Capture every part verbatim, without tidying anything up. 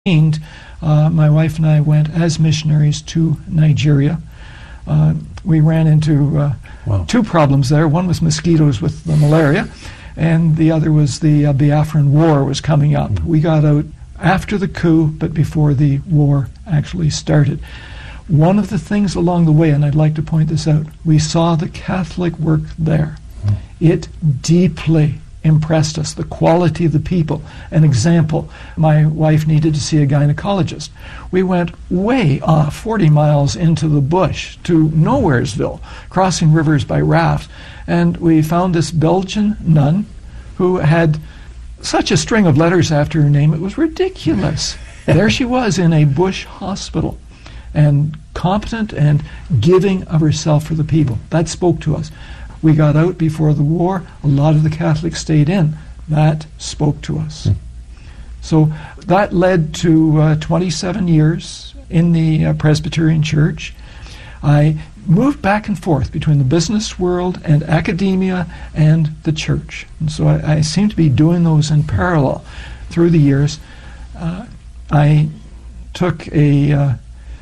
Uh, my wife and I went as missionaries to Nigeria. Uh, we ran into uh, wow. two problems there. One was mosquitoes with the malaria, and the other was the uh, Biafran War was coming up. Mm-hmm. We got out after the coup, but before the war actually started. One of the things along the way, and I'd like to point this out, we saw the Catholic work there. Mm-hmm. It deeply impressed us, the quality of the people. An example, my wife needed to see a gynecologist. We went way off, forty miles into the bush to Nowheresville, crossing rivers by raft, and we found this Belgian nun who had such a string of letters after her name, it was ridiculous. There she was in a bush hospital, and competent and giving of herself for the people. That spoke to us. We got out before the war. A lot of the Catholics stayed in. That spoke to us. Mm. So that led to uh, twenty-seven years in the uh, Presbyterian Church. I moved back and forth between the business world and academia and the church. And so I, I seem to be doing those in parallel through the years. Uh, I took a uh,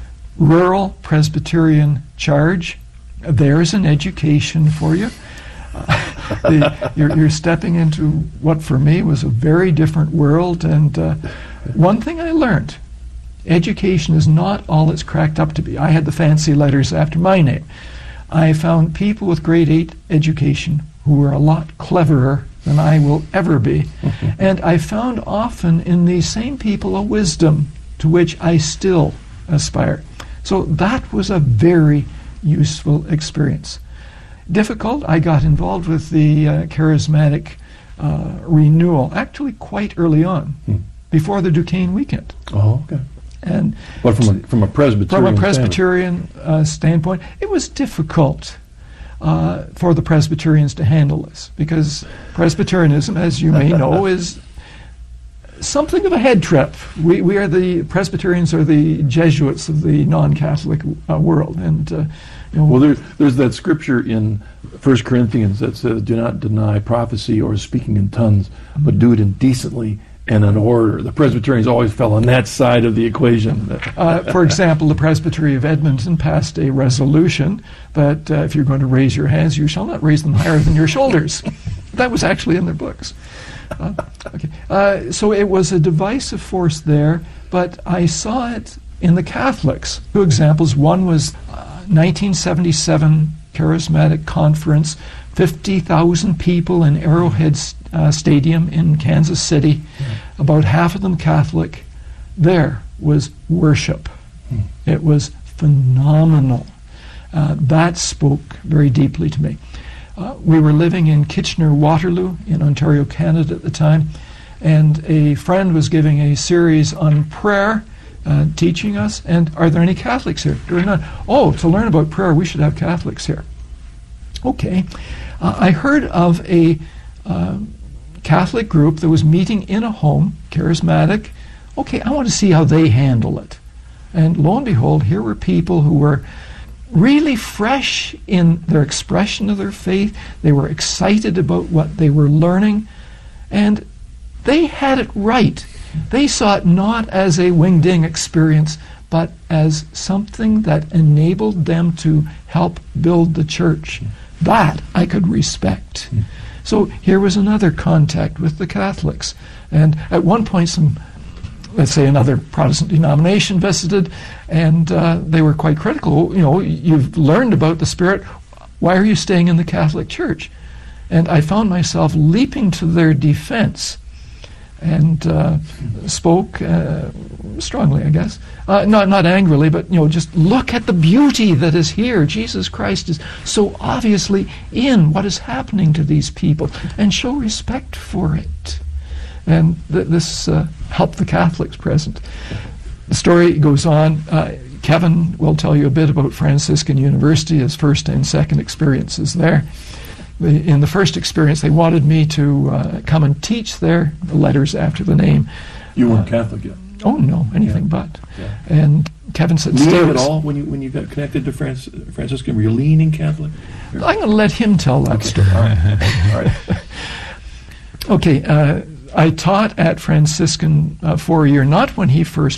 rural Presbyterian charge. There's an education for you. Uh, the, you're, you're stepping into what for me was a very different world, and uh, one thing I learned, education is not all it's cracked up to be. I had the fancy letters after my name. I found people with grade eight education who were a lot cleverer than I will ever be, and I found often in these same people a wisdom to which I still aspire. So that was a very useful experience. Difficult, I got involved with the uh, charismatic uh, renewal actually quite early on, hmm. before the Duquesne weekend. Oh, okay. And but from a, from a Presbyterian from a Presbyterian standpoint, uh, standpoint it was difficult uh, for the Presbyterians to handle this, because Presbyterianism, as you may know, is something of a head trip. We we are the Presbyterians are the Jesuits of the non-Catholic uh, world, and uh, you know, well, there's there's that scripture in First Corinthians that says, "Do not deny prophecy or speaking in tongues, mm-hmm. but do it indecently and in order." The Presbyterians always fell on that side of the equation. uh, for example, the Presbytery of Edmonton passed a resolution that uh, if you're going to raise your hands, you shall not raise them higher than your shoulders. That was actually in their books. Uh, okay. Uh, so it was a divisive force there, but I saw it in the Catholics. Two examples. One was uh, nineteen seventy-seven Charismatic Conference, fifty thousand people in Arrowhead uh, Stadium in Kansas City, yeah. about half of them Catholic. There was worship. Hmm. It was phenomenal. Uh, that spoke very deeply to me. Uh, we were living in Kitchener-Waterloo in Ontario, Canada at the time, and a friend was giving a series on prayer, uh, teaching us, and are there any Catholics here? There are none. Oh, to learn about prayer, we should have Catholics here. Okay. Uh, I heard of a uh, Catholic group that was meeting in a home, charismatic. Okay, I want to see how they handle it. And lo and behold, here were people who were really fresh in their expression of their faith. They were excited about what they were learning, and they had it right. They saw it not as a wing-ding experience, but as something that enabled them to help build the church. That I could respect. So here was another contact with the Catholics. And at one point, some let's say another Protestant denomination visited, and uh, they were quite critical. You know, you've learned about the Spirit. Why are you staying in the Catholic Church? And I found myself leaping to their defense, and uh, spoke uh, strongly, I guess. Uh, not not angrily, but, you know, just look at the beauty that is here. Jesus Christ is so obviously in what is happening to these people, and show respect for it. And th- this uh, helped the Catholics present. The story goes on. Uh, Kevin will tell you a bit about Franciscan University, his first and second experiences there. The, in the first experience, they wanted me to uh, come and teach there, the letters after the name. You weren't uh, Catholic yet? Oh, no, anything yeah. but. Yeah. And Kevin said, leaning at all when you when you got connected to Francis, Franciscan? Were you leaning Catholic? I'm going to let him tell that okay. story. All right. All right. Okay, uh, I taught at Franciscan uh, for a year, not when he first